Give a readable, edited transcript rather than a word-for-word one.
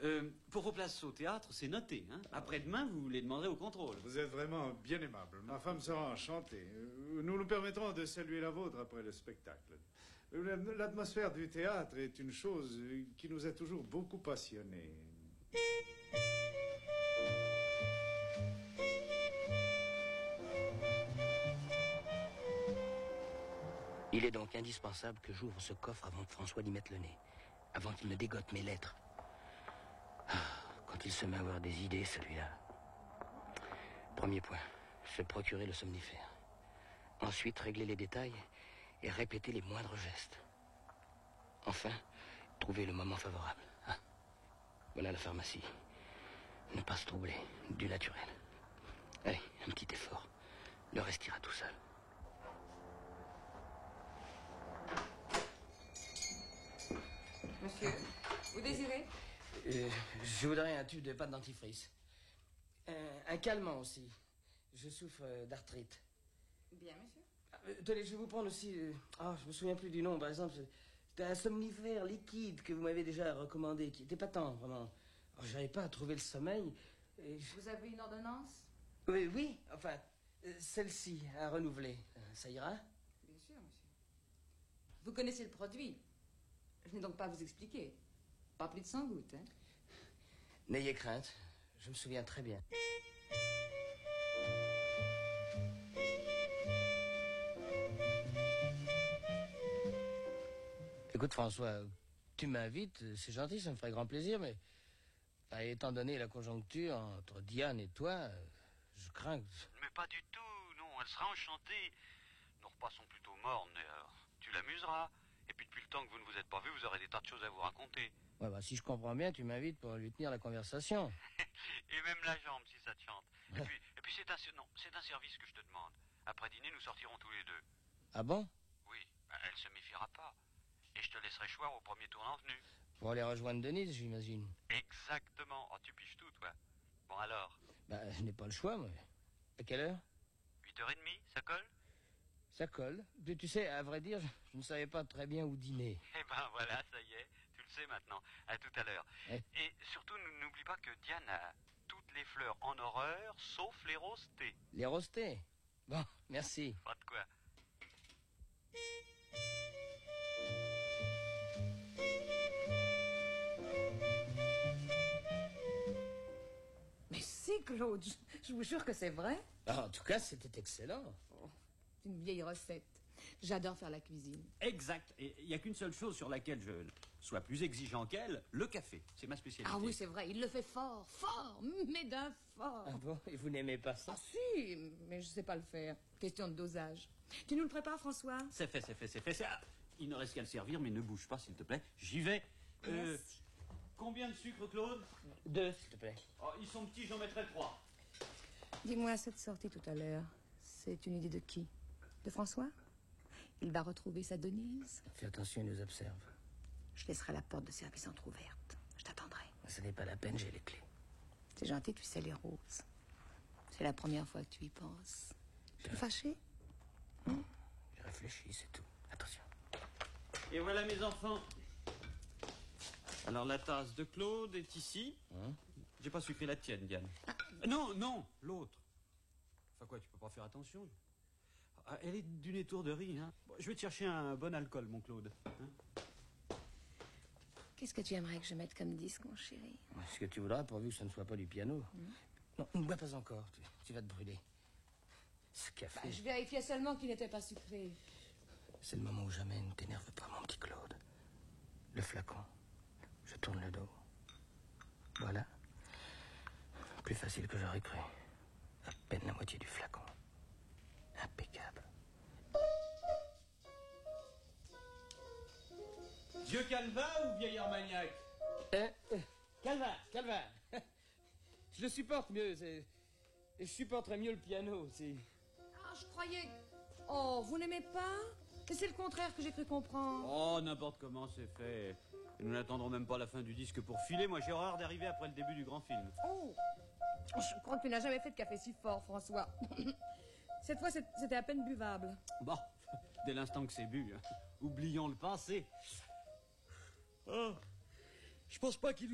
Pour vos places au théâtre, c'est noté. Hein. Après-demain, vous les demanderez au contrôle. Vous êtes vraiment bien aimable. Ma femme sera enchantée. Nous nous permettrons de saluer la vôtre après le spectacle. L'atmosphère du théâtre est une chose qui nous a toujours beaucoup passionnés. Il est donc indispensable que j'ouvre ce coffre avant que François y mette le nez. Avant qu'il ne dégote mes lettres. Quand il se met à avoir des idées, celui-là. Premier point, se procurer le somnifère. Ensuite, régler les détails et répéter les moindres gestes. Enfin, trouver le moment favorable. Ah, voilà la pharmacie. Ne pas se troubler, du naturel. Allez, un petit effort. Le reste ira tout seul. Monsieur, vous désirez? Je voudrais un tube de pâte dentifrice. Un calmant aussi. Je souffre d'arthrite. Bien, monsieur. Tenez, je vais vous prendre aussi... je me souviens plus du nom, par exemple. C'était un somnifère liquide que vous m'avez déjà recommandé, qui était patent, vraiment. Alors, j'arrivais pas à trouver le sommeil. Vous avez une ordonnance? Oui, enfin, celle-ci à renouveler. Ça ira? Bien sûr, monsieur. Vous connaissez le produit. Je n'ai donc pas à vous expliquer. Pas plus de 100 gouttes, hein? N'ayez crainte, je me souviens très bien. Écoute, François, tu m'invites, c'est gentil, ça me ferait grand plaisir, mais étant donné la conjoncture entre Diane et toi, je crains que... Mais pas du tout, non, elle sera enchantée. Nos repas sont plutôt mornes, et tu l'amuseras. Et puis depuis le temps que vous ne vous êtes pas vus, vous aurez des tas de choses à vous raconter. Ouais, si je comprends bien, tu m'invites pour lui tenir la conversation. Et même la jambe, si ça te chante. Et puis c'est un service que je te demande. Après dîner, nous sortirons tous les deux. Ah bon? Oui, elle se méfiera pas. Et je te laisserai choir au premier tournant venu. Pour aller rejoindre Denise, j'imagine. Exactement. Oh, tu piges tout, toi. Bon, alors? Je n'ai pas le choix, moi. À quelle heure? 8h30, ça colle? Ça colle. Tu sais, à vrai dire, je ne savais pas très bien où dîner. Eh ben voilà, ça y est. Tu le sais maintenant. À tout à l'heure. Ouais. Et surtout, n'oublie pas que Diane a toutes les fleurs en horreur, sauf les rosées. Les rosées? Bon, merci. Pas de quoi. Mais si, Claude, je vous jure que c'est vrai. En tout cas, c'était excellent. C'est une vieille recette. J'adore faire la cuisine. Exact. Et il n'y a qu'une seule chose sur laquelle je sois plus exigeant qu'elle, le café. C'est ma spécialité. Ah oui, c'est vrai, il le fait fort, mais d'un fort. Ah bon? Et vous n'aimez pas ça? Ah si, mais je sais pas le faire. Question de dosage. Tu nous le prépares, François? C'est fait. Il ne reste qu'à le servir, mais ne bouge pas, s'il te plaît. J'y vais. Merci. Combien de sucre, Claude? 2, s'il te plaît. Oh, ils sont petits, j'en mettrai 3. Dis-moi, cette sortie tout à l'heure, c'est une idée de qui? De François? Il va retrouver sa Denise? Fais attention, il nous observe. Je laisserai la porte de service entrouverte. Je t'attendrai. Ce n'est pas la peine, j'ai les clés. C'est gentil, tu sais, les roses. C'est la première fois que tu y penses. Tu es fâché? J'ai réfléchi, c'est tout. Attention. Et voilà, mes enfants. Alors, la tasse de Claude est ici. J'ai pas sucré la tienne, Diane. Non, l'autre. Enfin quoi, tu peux pas faire attention. Elle est d'une étourderie, hein. Bon, je vais te chercher un bon alcool, mon Claude. Hein. Qu'est-ce que tu aimerais que je mette comme disque, mon chéri? Ce que tu voudras, pourvu que ce ne soit pas du piano. Non, ne bois pas encore, tu vas te brûler. Ce café... je vérifiais seulement qu'il n'était pas sucré. C'est le moment où jamais ne t'énerve pas, mon petit Claude. Le flacon. Je tourne le dos. Voilà. Plus facile que j'aurais cru. À peine la moitié du flacon. Impeccable. Vieux Calvin ou vieil Armagnac? Calvin. Je le supporte mieux. Je supporterais mieux le piano. Ah, je croyais... Oh, vous n'aimez pas? C'est le contraire que j'ai cru comprendre. Oh, n'importe comment c'est fait. Et nous n'attendrons même pas la fin du disque pour filer. Moi, j'ai horreur d'arriver après le début du grand film. Oh, je crois que tu n'as jamais fait de café si fort, François. Cette fois, c'était à peine buvable. Bon, dès l'instant que c'est bu, oublions le passé. Je pense pas qu'il